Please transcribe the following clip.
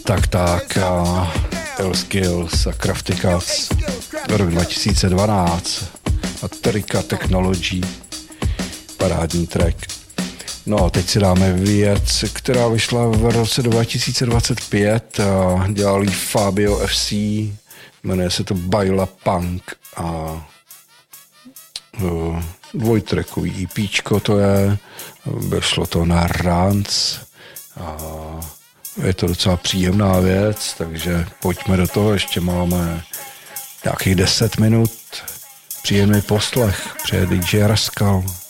Tak, L-Skills a Crafty Cuts, rok 2012 a Trika Technology, parádní track. No a teď si dáme věc, která vyšla v roce 2025 a dělal jí Fabio FC, jmenuje se to Baila Punk a dvojtrackový EPčko to je, vyšlo to na Rance a je to docela příjemná věc, takže pojďme do toho, ještě máme nějakých 10 minut, příjemný poslech, přeje DJ Rascal.